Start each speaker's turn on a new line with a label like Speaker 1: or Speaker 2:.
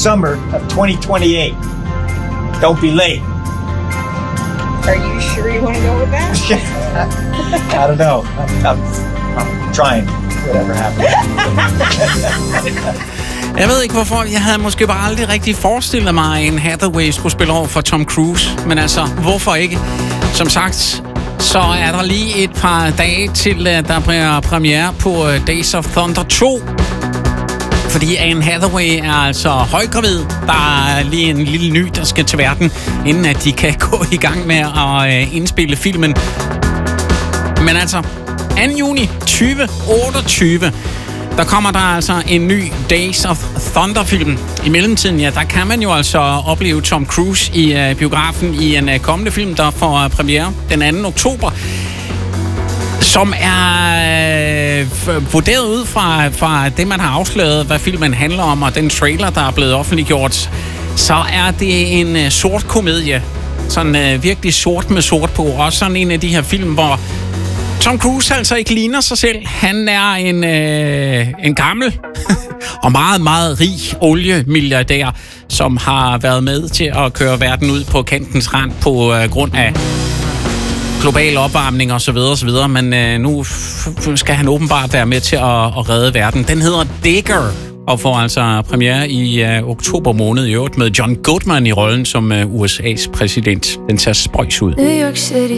Speaker 1: summer of 2028. Don't be late.
Speaker 2: Are you sure you want to go with that?
Speaker 1: I don't know. I'm trying. Whatever happens.
Speaker 3: Jeg ved ikke hvorfor. Jeg havde måske bare aldrig rigtig forestillet mig, at Anne Hathaway skulle spille over for Tom Cruise. Men altså, hvorfor ikke? Som sagt, så er der lige et par dage til, der bliver premiere på Days of Thunder 2. Fordi Anne Hathaway er altså højgravid. Der er lige en lille ny, der skal til verden, inden at de kan gå i gang med at indspille filmen. Men altså, 2. juni 2028, der kommer der altså en ny Days of Thunder-film. I mellemtiden, ja, der kan man jo altså opleve Tom Cruise i biografen i en kommende film, der får premiere den 2. oktober. Som er vurderet ud fra det, man har afsløret, hvad filmen handler om, og den trailer, der er blevet offentliggjort, så er det en sort komedie. Sådan virkelig sort med sort på. Også sådan en af de her film, hvor Tom Cruise altså ikke ligner sig selv. Han er en gammel og meget, meget rig oliemilliardær, som har været med til at køre verden ud på kantens rand på grund af global opvarmning og så videre, men nu skal han åbenbart være med til at redde verden. Den hedder Digger og får altså premiere i oktober måned i øvrigt med John Goodman i rollen som USA's præsident. Den ser spøjs ud.
Speaker 4: New York City